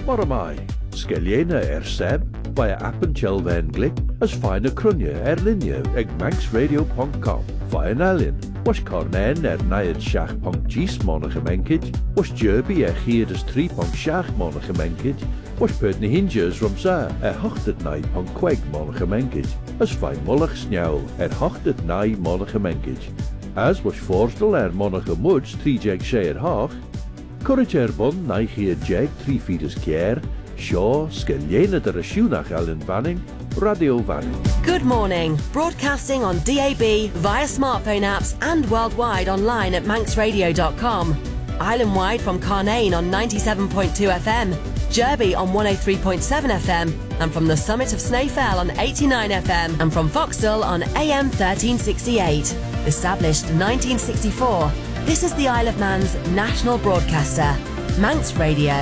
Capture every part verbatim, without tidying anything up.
Moramai, Skelliena er seb, via app and chelven glick, as fine a crunya er linia, eg manx radio punk com, via nalin, was cornen er naiad shach punk gis monagemenkid, was jerby er hier as three punk shach monagemenkid, was perdne hinges romsa, er hochtet nai punk queg monagemenkid, as fine mullach snjauw, er hochtet nai monagemenkid, as was forstel er monagemuds three jeg she er hoch, Courage er bun nai hier jeg three feet as kier, Shaw, Skelliena der Shunach Allen Vanning, Radio Vanning. Good morning. Broadcasting on D A B, via smartphone apps and worldwide online at manx radio dot com. Island-wide from Carnane on ninety-seven point two F M, Derby on one oh three point seven F M, and from the summit of Snaefell on eighty-nine F M, and from Foxtel on A M thirteen sixty-eight. Established nineteen sixty-four, this is the Isle of Man's national broadcaster, Manx Radio.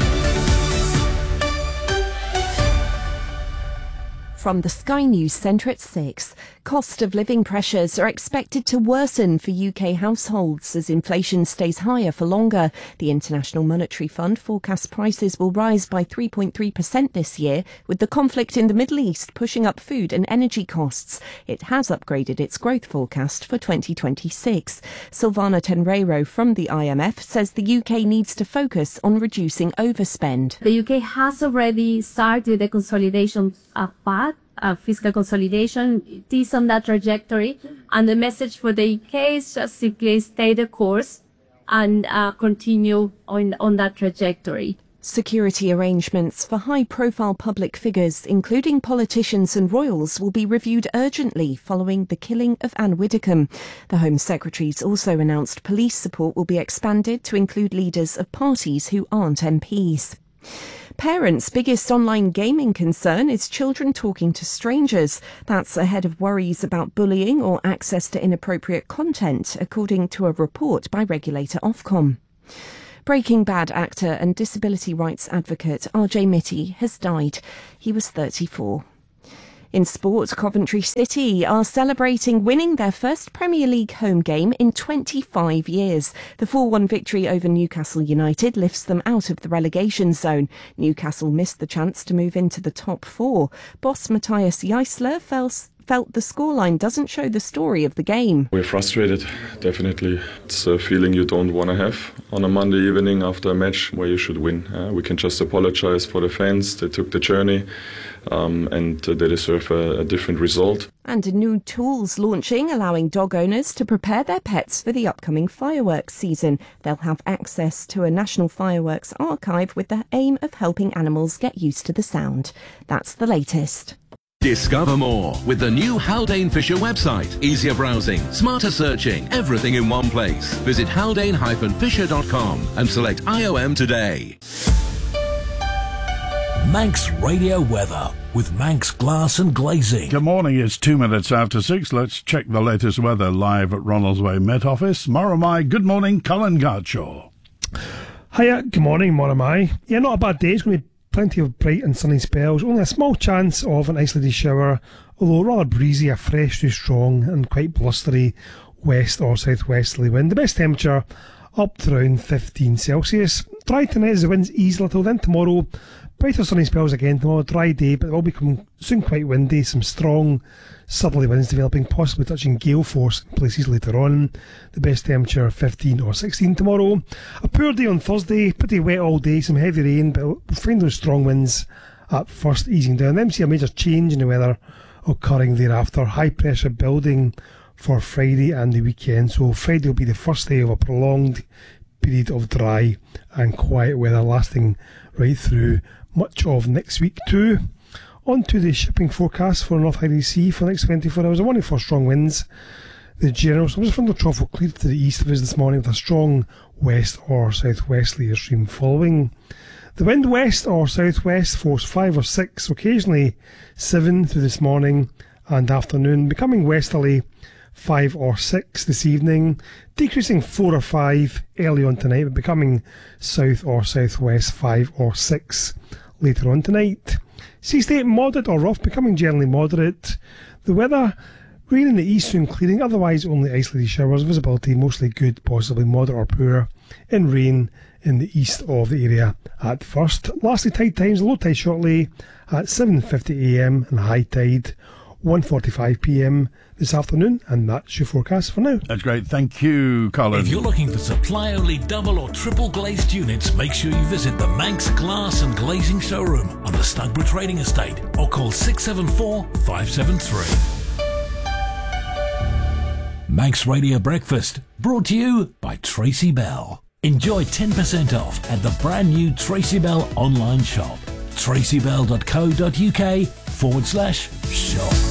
From the Sky News Centre at six, cost of living pressures are expected to worsen for U K households as inflation stays higher for longer. The International Monetary Fund forecasts prices will rise by three point three percent this year, with the conflict in the Middle East pushing up food and energy costs. It has upgraded its growth forecast for twenty twenty-six. Silvana Tenreiro from the I M F says the U K needs to focus on reducing overspend. The U K has already started the consolidation of path. Uh, fiscal consolidation. It is on that trajectory, and the message for the U K is just simply stay the course and uh, continue on on that trajectory. Security arrangements for high-profile public figures, including politicians and royals, will be reviewed urgently following the killing of Anne Widdecombe. The Home Secretary's also announced police support will be expanded to include leaders of parties who aren't M Ps. Parents' biggest online gaming concern is children talking to strangers. That's ahead of worries about bullying or access to inappropriate content, according to a report by regulator Ofcom. Breaking Bad actor and disability rights advocate R J Mitty has died. He was thirty-four. In sport, Coventry City are celebrating winning their first Premier League home game in twenty-five years. The four one victory over Newcastle United lifts them out of the relegation zone. Newcastle missed the chance to move into the top four. Boss Matthias Jaisler felt felt the scoreline doesn't show the story of the game. We're frustrated, definitely. It's a feeling you don't want to have on a Monday evening after a match where you should win. Uh, we can just apologise for the fans. They took the journey um, and uh, they deserve a, a different result. And a new tool's launching, allowing dog owners to prepare their pets for the upcoming fireworks season. They'll have access to a national fireworks archive with the aim of helping animals get used to the sound. That's the latest. Discover more with the new Haldane Fisher website. Easier browsing, smarter searching, everything in one place. Visit haldane dash fisher dot com and select I O M today. Manx Radio Weather with Manx Glass and Glazing. Good morning, it's two minutes after six. Let's check the latest weather live at Ronaldsway Met Office. Moramai, good morning, Colin Gartshaw. Hiya, good morning, Moramai. Yeah, not a bad day. It's going to be plenty of bright and sunny spells, only a small chance of an isolated shower, although rather breezy, a fresh to strong and quite blustery west or southwesterly wind. The best temperature up to around fifteen Celsius. Dry tonight as the winds ease a little, then tomorrow brighter sunny spells again tomorrow, dry day, but it will become soon quite windy, some strong southerly winds developing, possibly touching gale force in places later on. The best temperature fifteen or sixteen tomorrow. A poor day on Thursday, pretty wet all day, some heavy rain, but we'll find those strong winds at first easing down. Then see a major change in the weather occurring thereafter. High pressure building for Friday and the weekend, so Friday will be the first day of a prolonged period of dry and quiet weather lasting right through much of next week too. On to the shipping forecast for North Highland Sea for the next twenty-four hours. A warning for strong winds. The general surface from the trough will clear to the east of us this morning with a strong west or southwesterly airstream following. The wind west or southwest force five or six, occasionally seven through this morning and afternoon, becoming westerly five or six this evening, decreasing four or five early on tonight, but becoming south or southwest five or six later on tonight. Sea state moderate or rough, becoming generally moderate. The weather, rain in the east soon clearing, otherwise only isolated showers. Visibility mostly good, possibly moderate or poor, and rain in the east of the area at first. Lastly, tide times, low tide shortly at seven fifty a m and high tide one forty-five p m this afternoon, and that's your forecast for now. That's great. Thank you, Colin. If you're looking for supply-only double or triple glazed units, make sure you visit the Manx Glass and Glazing Showroom on the Stugborough Trading Estate or call six seven four, five seven three. Manx Radio Breakfast, brought to you by Tracy Bell. Enjoy ten percent off at the brand new Tracy Bell online shop. tracybell.co.uk forward slash shop.